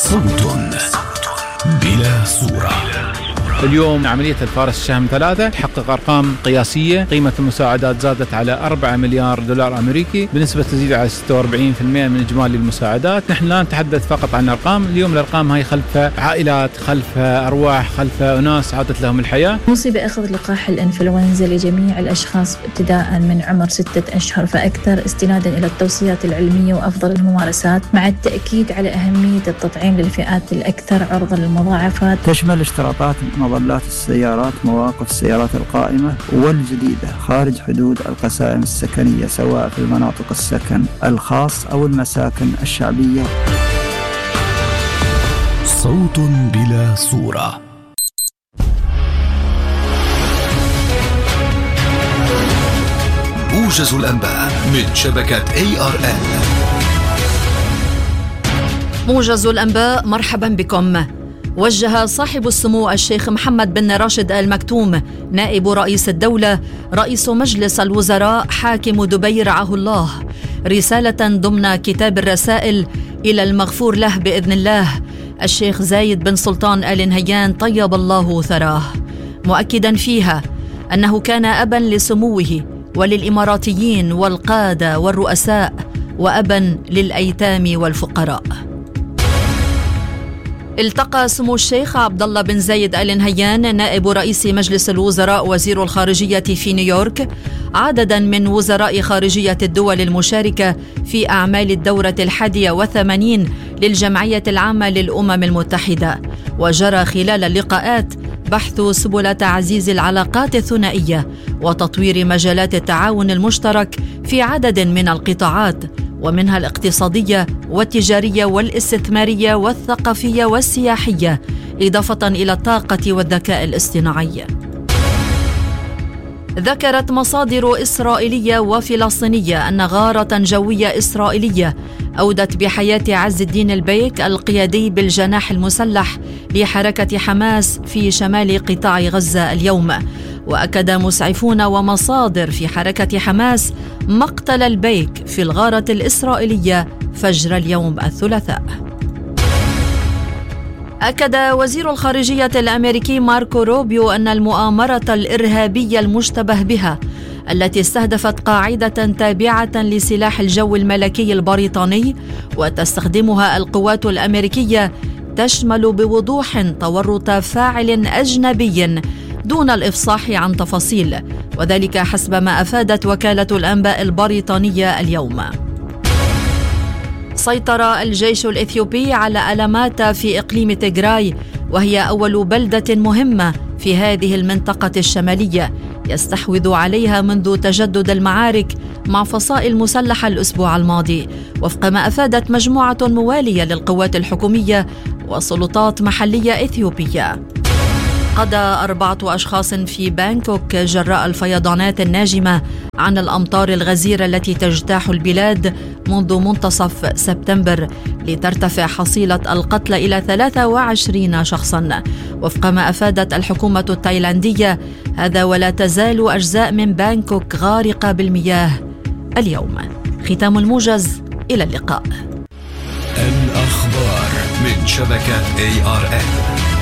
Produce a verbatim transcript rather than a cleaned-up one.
صوت بلا صورة. اليوم عملية الفارس الشهم ثلاثة تحقق أرقام قياسية. قيمة المساعدات زادت على أربعة مليار دولار أمريكي بنسبة تزيد على ستة وأربعين بالمئة من إجمالي المساعدات. نحن لا نتحدث فقط عن أرقام، اليوم الأرقام هاي خلف عائلات، خلف أرواح، خلف أناس عادت لهم الحياة. نوصي بأخذ لقاح الإنفلونزا لجميع الأشخاص ابتداء من عمر ستة أشهر فأكثر، استنادا إلى التوصيات العلمية وأفضل الممارسات، مع التأكيد على أهمية التطعيم للفئات الأكثر عرضة للمضاعفات. تشمل اشتراطات مظلات السيارات مواقف السيارات القائمة والجديدة خارج حدود القسائم السكنية، سواء في المناطق السكن الخاص أو المساكن الشعبية. صوت بلا صورة. موجز الأنباء من شبكة إيه آر إل. موجز الأنباء، مرحبا بكم. وجه صاحب السمو الشيخ محمد بن راشد آل مكتوم نائب رئيس الدولة رئيس مجلس الوزراء حاكم دبي رعاه الله رسالة ضمن كتاب الرسائل إلى المغفور له بإذن الله الشيخ زايد بن سلطان آل نهيان طيب الله ثراه، مؤكدا فيها أنه كان أبا لسموه وللإماراتيين والقادة والرؤساء، وأبا للأيتام والفقراء. التقى سمو الشيخ عبد الله بن زايد آل نهيان نائب رئيس مجلس الوزراء وزير الخارجية في نيويورك عددا من وزراء خارجية الدول المشاركة في أعمال الدورة الحادية والثمانين للجمعية العامة للأمم المتحدة، وجرى خلال اللقاءات بحث سبل تعزيز العلاقات الثنائية وتطوير مجالات التعاون المشترك في عدد من القطاعات، ومنها الاقتصادية والتجارية والاستثمارية والثقافية والسياحية، إضافة إلى الطاقة والذكاء الاصطناعي. ذكرت مصادر إسرائيلية وفلسطينية أن غارة جوية إسرائيلية أودت بحياة عز الدين البيك القيادي بالجناح المسلح لحركة حماس في شمال قطاع غزة اليوم. وأكد مسعفون ومصادر في حركة حماس مقتل البيك في الغارة الإسرائيلية فجر اليوم الثلاثاء. أكد وزير الخارجية الأمريكي ماركو روبيو أن المؤامرة الإرهابية المشتبه بها التي استهدفت قاعدة تابعة لسلاح الجو الملكي البريطاني وتستخدمها القوات الأمريكية تشمل بوضوح تورط فاعل أجنبي دون الإفصاح عن تفاصيل، وذلك حسب ما أفادت وكالة الأنباء البريطانية اليوم. سيطر الجيش الإثيوبي على ألماتا في إقليم تيغراي، وهي أول بلدة مهمة في هذه المنطقة الشمالية يستحوذ عليها منذ تجدد المعارك مع فصائل مسلحة الأسبوع الماضي، وفق ما أفادت مجموعة موالية للقوات الحكومية وسلطات محلية إثيوبية. قضى أربعة أشخاص في بانكوك جراء الفيضانات الناجمة عن الأمطار الغزيرة التي تجتاح البلاد منذ منتصف سبتمبر، لترتفع حصيلة القتلى إلى ثلاثة وعشرين شخصا، وفق ما أفادت الحكومة التايلاندية. هذا ولا تزال أجزاء من بانكوك غارقة بالمياه اليوم. ختام الموجز، إلى اللقاء. الأخبار من شبكة إيه آر إل.